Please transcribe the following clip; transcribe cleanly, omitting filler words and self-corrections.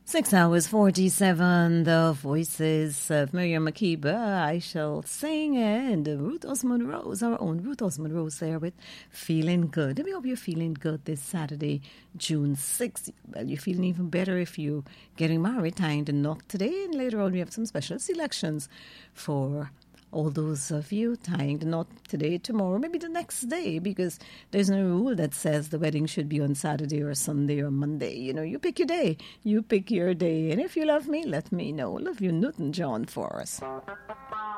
6 hours 47, the voices of Miriam Makeba. I shall sing, and Ruth Osmond Rose, our own Ruth Osmond Rose there with Feeling Good. We hope you're feeling good this Saturday, June 6th. Well, you're feeling even better if you're getting married, tying the knot today, and later on we have some special selections for all those of you tying the knot today, tomorrow, maybe the next day, because there's no rule that says the wedding should be on Saturday or Sunday or Monday. You know, you pick your day. You pick your day. And if you love me, let me know. Love you, Newton John, for us.